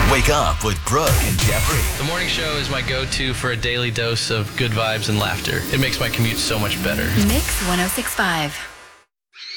Wake up with Brooke and Jeffrey. The morning show is my go-to for a daily dose of good vibes and laughter. It makes my commute so much better. Mix 106.5.